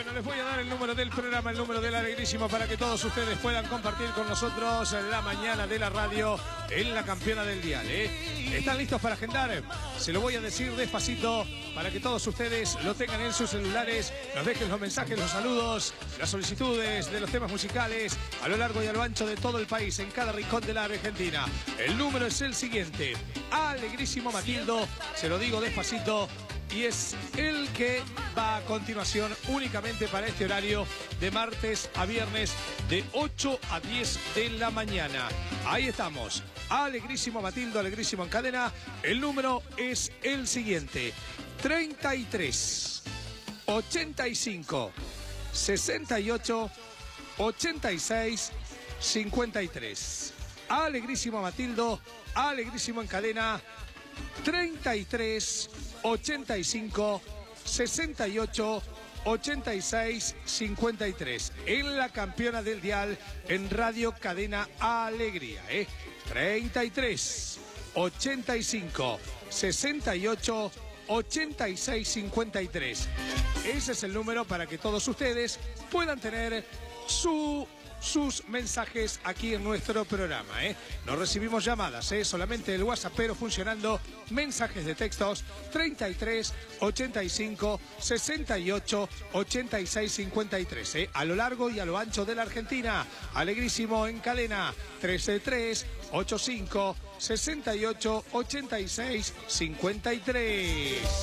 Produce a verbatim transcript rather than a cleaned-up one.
Bueno, les voy a dar el número del programa, el número del Alegrísimo, para que todos ustedes puedan compartir con nosotros en la mañana de la radio en la campeona del dial, ¿eh? ¿Están listos para agendar? Se lo voy a decir despacito para que todos ustedes lo tengan en sus celulares, nos dejen los mensajes, los saludos, las solicitudes de los temas musicales a lo largo y a lo ancho de todo el país, en cada rincón de la Argentina. El número es el siguiente: Alegrísimo Matildo, se lo digo despacito, y es el que va a continuación únicamente para este horario de martes a viernes de ocho a diez de la mañana. Ahí estamos, Alegrísimo Matildo, Alegrísimo en cadena. El número es el siguiente: treinta y tres, ochenta y cinco, sesenta y ocho, ochenta y seis, cincuenta y tres. Alegrísimo Matildo, Alegrísimo en cadena. treinta y tres, ochenta y cinco, sesenta y ocho, ochenta y seis, cincuenta y tres. En la campeona del dial en Radio Cadena Alegría, ¿eh? treinta y tres, ochenta y cinco, sesenta y ocho, ochenta y seis, cincuenta y tres. Ese es el número para que todos ustedes puedan tener su... sus mensajes aquí en nuestro programa, ¿eh? No recibimos llamadas, ¿eh? Solamente el WhatsApp, pero funcionando mensajes de textos treinta y tres, ochenta y cinco, sesenta y ocho, ochenta y seis, cincuenta y tres, ¿eh? A lo largo y a lo ancho de la Argentina. Alegrísimo en cadena trece tres, ochenta y cinco, sesenta y ocho, ochenta y seis, cincuenta y tres.